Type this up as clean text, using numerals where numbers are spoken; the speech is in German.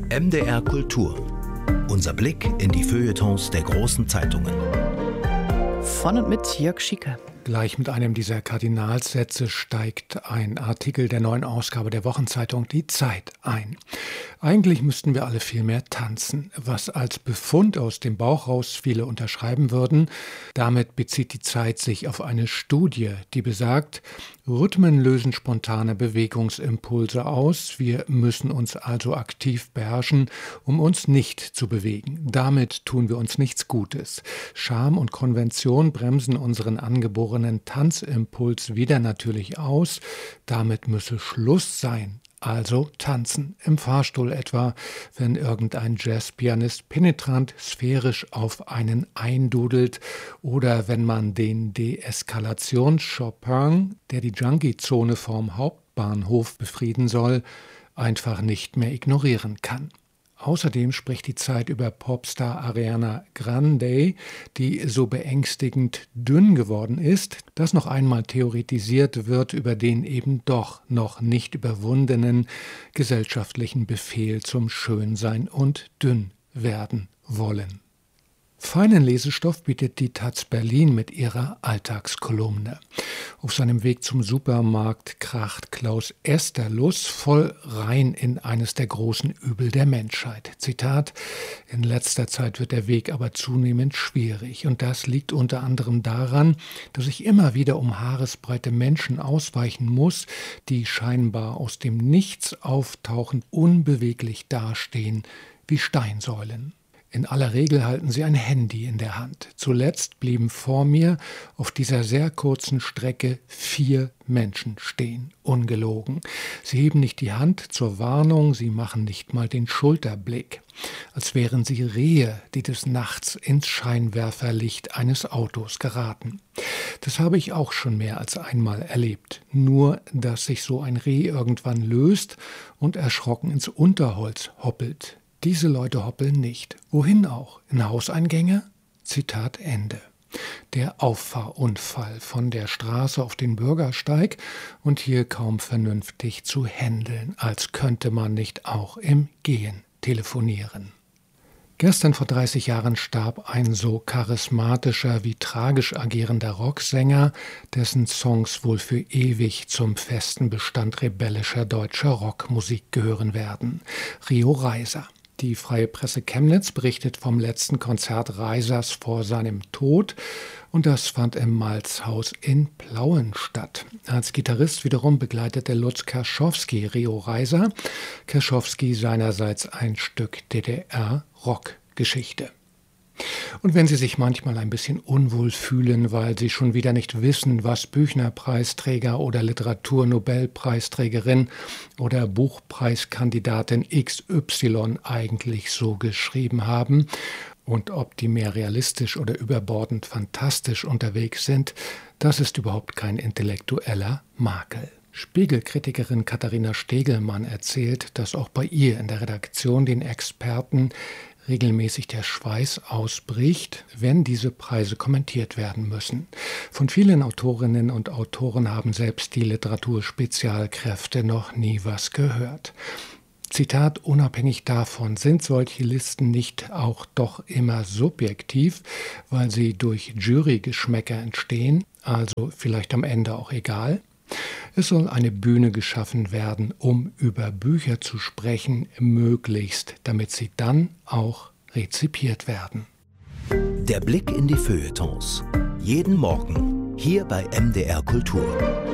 MDR Kultur. Unser Blick in die Feuilletons der großen Zeitungen. Von und mit Jörg Schieke. Gleich mit einem dieser Kardinalssätze steigt ein Artikel der neuen Ausgabe der Wochenzeitung Die Zeit ein. Eigentlich müssten wir alle viel mehr tanzen, was als Befund aus dem Bauch raus viele unterschreiben würden. Damit bezieht die Zeit sich auf eine Studie, die besagt, Rhythmen lösen spontane Bewegungsimpulse aus. Wir müssen uns also aktiv beherrschen, um uns nicht zu bewegen. Damit tun wir uns nichts Gutes. Scham und Konvention bremsen unseren angeborenen Tanzimpuls wieder natürlich aus. Damit müsse Schluss sein. Also tanzen, im Fahrstuhl etwa, wenn irgendein Jazzpianist penetrant sphärisch auf einen eindudelt oder wenn man den Deeskalations-Chopin, der die Junkie-Zone vorm Hauptbahnhof befrieden soll, einfach nicht mehr ignorieren kann. Außerdem spricht die Zeit über Popstar Ariana Grande, die so beängstigend dünn geworden ist, dass noch einmal theoretisiert wird über den eben doch noch nicht überwundenen gesellschaftlichen Befehl zum Schönsein und dünn werden wollen. Feinen Lesestoff bietet die taz Berlin mit ihrer Alltagskolumne. Auf seinem Weg zum Supermarkt kracht Klaus Esterlus voll rein in eines der großen Übel der Menschheit. Zitat: In letzter Zeit wird der Weg aber zunehmend schwierig. Und das liegt unter anderem daran, dass ich immer wieder um haaresbreite Menschen ausweichen muss, die scheinbar aus dem Nichts auftauchend unbeweglich dastehen wie Steinsäulen. In aller Regel halten sie ein Handy in der Hand. Zuletzt blieben vor mir auf dieser sehr kurzen Strecke 4 Menschen stehen, ungelogen. Sie heben nicht die Hand zur Warnung, sie machen nicht mal den Schulterblick, als wären sie Rehe, die des Nachts ins Scheinwerferlicht eines Autos geraten. Das habe ich auch schon mehr als einmal erlebt. Nur, dass sich so ein Reh irgendwann löst und erschrocken ins Unterholz hoppelt. Diese Leute hoppeln nicht. Wohin auch? In Hauseingänge? Zitat Ende. Der Auffahrunfall von der Straße auf den Bürgersteig und hier kaum vernünftig zu händeln, als könnte man nicht auch im Gehen telefonieren. Gestern vor 30 Jahren starb ein so charismatischer wie tragisch agierender Rocksänger, dessen Songs wohl für ewig zum festen Bestand rebellischer deutscher Rockmusik gehören werden. Rio Reiser. Die Freie Presse Chemnitz berichtet vom letzten Konzert Reisers vor seinem Tod und das fand im Malzhaus in Plauen statt. Als Gitarrist wiederum begleitete Lutz Kerschowski Rio Reiser. Kerschowski seinerseits ein Stück DDR-Rockgeschichte. Und wenn Sie sich manchmal ein bisschen unwohl fühlen, weil Sie schon wieder nicht wissen, was Büchner-Preisträger oder Literaturnobelpreisträgerin oder Buchpreiskandidatin XY eigentlich so geschrieben haben und ob die mehr realistisch oder überbordend fantastisch unterwegs sind, das ist überhaupt kein intellektueller Makel. Spiegelkritikerin Katharina Stegelmann erzählt, dass auch bei ihr in der Redaktion den Experten regelmäßig der Schweiß ausbricht, wenn diese Preise kommentiert werden müssen. Von vielen Autorinnen und Autoren haben selbst die Literaturspezialkräfte noch nie was gehört. Zitat: Unabhängig davon sind solche Listen nicht auch doch immer subjektiv, weil sie durch Jurygeschmäcker entstehen, also vielleicht am Ende auch egal. Es soll eine Bühne geschaffen werden, um über Bücher zu sprechen, möglichst, damit sie dann auch rezipiert werden. Der Blick in die Feuilletons. Jeden Morgen hier bei MDR Kultur.